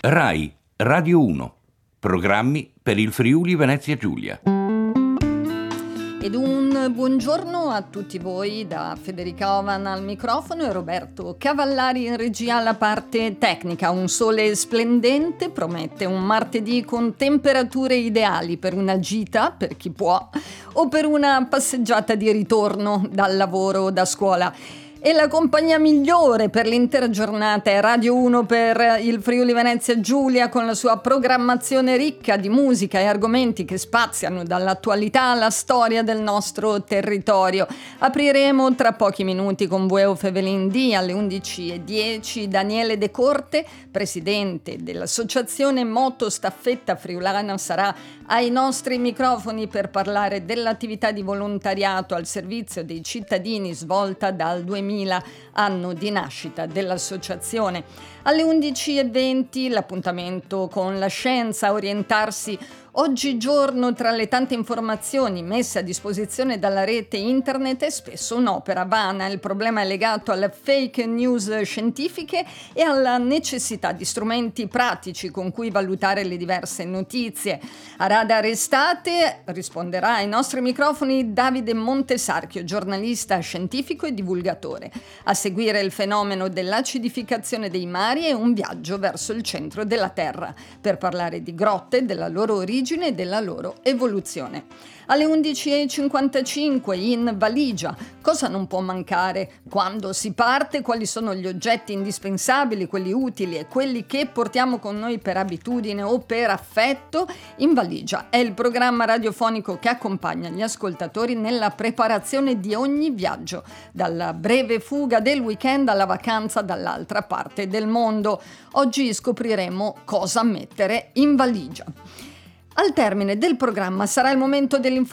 Rai Radio 1. Programmi per il Friuli Venezia Giulia. Ed un buongiorno a tutti voi da Federica Ovan al microfono e Roberto Cavallari in regia alla parte tecnica. Un sole splendente promette un martedì con temperature ideali per una gita, per chi può, o per una passeggiata di ritorno dal lavoro o da scuola. E la compagnia migliore per l'intera giornata è Radio 1 per il Friuli Venezia Giulia, con la sua programmazione ricca di musica e argomenti che spaziano dall'attualità alla storia del nostro territorio. Apriremo tra pochi minuti con Vueo Fevelin D alle 11:10. Daniele De Corte, presidente dell'Associazione Moto Staffetta Friulana, sarà ai nostri microfoni per parlare dell'attività di volontariato al servizio dei cittadini svolta dal 2000, anno di nascita dell'associazione. Alle 11:20 l'appuntamento con la scienza, orientarsi oggigiorno tra le tante informazioni messe a disposizione dalla rete internet è spesso un'opera vana. Il problema è legato alle fake news scientifiche e alla necessità di strumenti pratici con cui valutare le diverse notizie. A Radar Estate risponderà ai nostri microfoni Davide Montesarchio, giornalista scientifico e divulgatore. A seguire il fenomeno dell'acidificazione dei mari e un viaggio verso il centro della Terra per parlare di grotte, della loro origine e della loro evoluzione. Alle 11:55 in valigia, cosa non può mancare quando si parte, quali sono gli oggetti indispensabili, quelli utili e quelli che portiamo con noi per abitudine o per affetto. In valigia è il programma radiofonico che accompagna gli ascoltatori nella preparazione di ogni viaggio, dalla breve fuga del weekend alla vacanza dall'altra parte del mondo. Oggi scopriremo cosa mettere in valigia. Al termine del programma sarà il momento dell'informazione